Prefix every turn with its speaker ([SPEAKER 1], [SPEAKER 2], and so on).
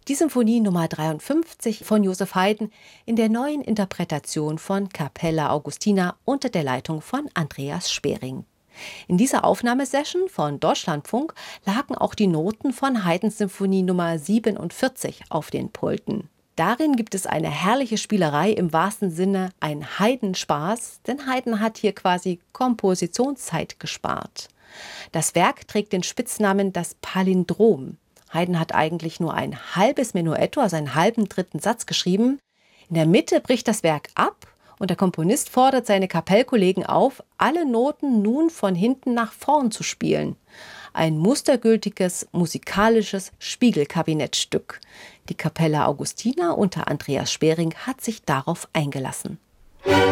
[SPEAKER 1] Die Symphonie Nummer 53 von Joseph Haydn in der neuen Interpretation von Capella Augustina unter der Leitung von Andreas Spering. In dieser Aufnahmesession von Deutschlandfunk lagen auch die Noten von Haydns Symphonie Nummer 47 auf den Pulten. Darin gibt es eine herrliche Spielerei im wahrsten Sinne, ein Haydn-Spaß, denn Haydn hat hier quasi Kompositionszeit gespart. Das Werk trägt den Spitznamen das Palindrom. Haydn hat eigentlich nur ein halbes Menuetto, also einen halben dritten Satz geschrieben. In der Mitte bricht das Werk ab und der Komponist fordert seine Kapellkollegen auf, alle Noten nun von hinten nach vorn zu spielen. Ein mustergültiges musikalisches Spiegelkabinettstück. Die Capella Augustina unter Andreas Spering hat sich darauf eingelassen.